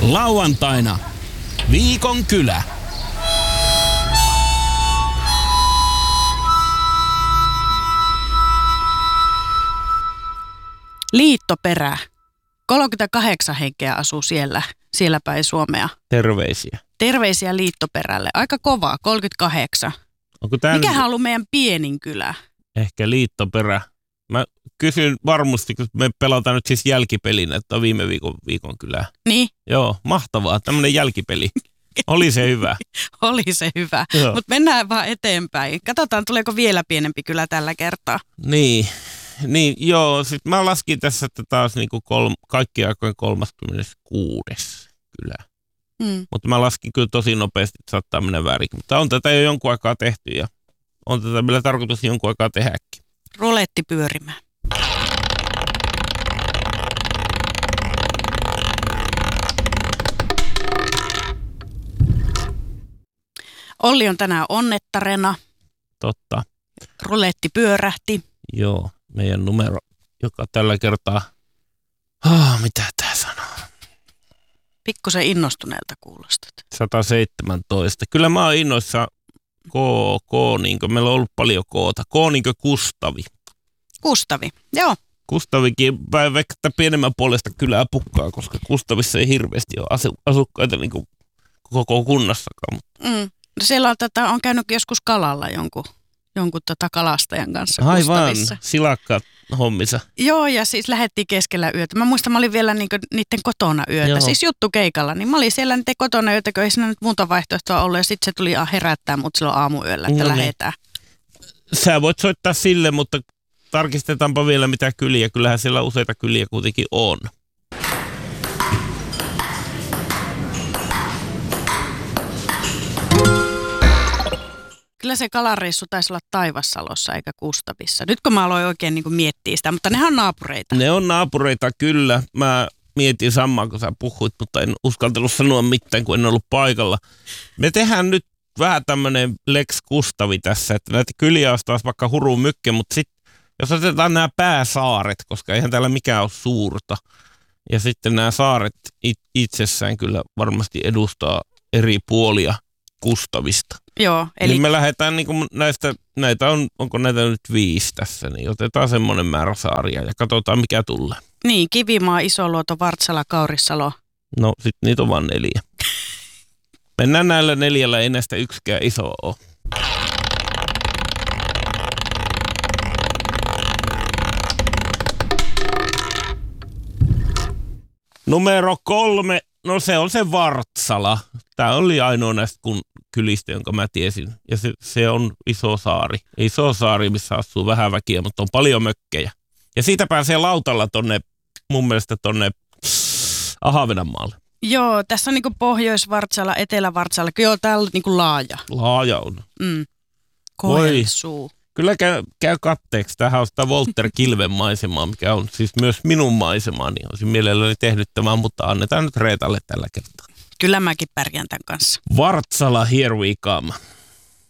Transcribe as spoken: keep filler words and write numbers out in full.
Lauantaina Viikon kylä. Liittoperä. kolmekymmentäkahdeksan henkeä asuu siellä, siellä päin Suomea. Terveisiä. Terveisiä Liittoperälle. Aika kovaa, kolmekymmentäkahdeksan. Onko tää Mikähän nyt on ollut meidän pienin kylä? ehkä Liittoperä? Mä kysyn varmasti, kun me pelataan nyt siis jälkipelinä, että on viime viikon, viikon kylää. Niin, Joo, mahtavaa. Tämmönen jälkipeli. Oli se hyvä. oli se hyvä. Joo. Mutta mennään vaan eteenpäin. Katsotaan, tuleeko vielä pienempi kylä tällä kertaa. Niin, niin joo. Sitten mä laskin tässä, että taas niinku kolm, kaikki aikojen kolmaskymmeneskuudes kylä. Hmm. Mutta mä laskin kyllä tosi nopeasti, että saattaa mennä väärin. Mutta on tätä jo jonkun aikaa tehty ja on tätä vielä tarkoitus jonkun aikaa tehdäkin. Ruletti pyörimään. Olli on tänään onnettarena. Totta. Ruletti pyörähti. Joo, meidän numero, joka tällä kertaa... Oh, mitä tää sanoo? Pikkusen innostuneelta kuulostat. sata seitsemäntoista. Kyllä mä oon innoissa K, K, niin kuin meillä on ollut paljon koota. K niin kuin Kustavi. Kustavi, joo. Kustavikin vaikka pienemmän puolesta kylää pukkaa, koska Kustavissa ei hirveästi ole asu, asukkaita niin kuin koko kunnassakaan. Mm. Siellä on, tätä, on käynyt joskus kalalla jonkun, jonkun tota kalastajan kanssa Aivan, Kustavissa. silakka hommissa. Joo, ja siis lähdettiin keskellä yötä. Mä muistan, mä olin vielä niinku niiden kotona yötä, Joo. siis juttukeikalla. Niin mä olin siellä niiden kotona yötä, kun ei siinä nyt muuta vaihtoehtoa ollut. Ja sitten se tuli herättää mut silloin aamuyöllä, että No niin. lähdetään. Sä voit soittaa sille, mutta tarkistetaanpa vielä mitä kyliä. Kyllähän siellä useita kyliä kuitenkin on. Kyllä se kalareissu taisi olla Taivassalossa eikä Kustavissa. Nyt kun mä aloin oikein niinku miettiä sitä, mutta nehän on naapureita. Ne on naapureita kyllä. Mä mietin samaa, kun sä puhuit, mutta en uskaltanut sanoa mitään, kun en ollut paikalla. Me tehdään nyt vähän tämmönen Lex Kustavi tässä, että näitä kyliä olisi taas vaikka huruu mykke, mutta sitten jos otetaan nämä pääsaaret, koska eihän täällä mikään ole suurta, ja sitten nämä saaret it- itsessään kyllä varmasti edustaa eri puolia Kustavista. Joo, Eli eli niin me lähdetään niin kuin näistä, näitä on, onko näitä nyt viisi tässä, niin otetaan semmoinen määrä saaria ja katsotaan mikä tulee. niin, Kivimaa, Isoluoto, Vartsala, Kaurissalo. No sit niitä on vaan neljä. Mennään näillä neljällä, ei näistä yksikään iso ole. Numero kolme, no se on se Vartsala. Tämä oli ainoa näistä kun kylistä, jonka mä tiesin. Ja se, se on iso saari. Iso saari, missä asuu vähän väkiä, mutta on paljon mökkejä. Ja siitä pääsee lautalla tonne, mun mielestä tonne Ahvenanmaalle. Joo, tässä on niinku Pohjois-Vartsala, Etelä-Vartsala. Kyllä joo, täällä on niinku laaja. Laaja on. Mm. Voi. Koelsuu. Kyllä käy, käy katteeksi. Tämähän on sitä Walter Kilven maisemaa, mikä on siis myös minun maisemaani. Olisin mielelläni tehnyt tämän, mutta annetaan nyt Reetalle tällä kertaa. Kyllä mäkin pärjään tämän kanssa. Vartsala, here we come.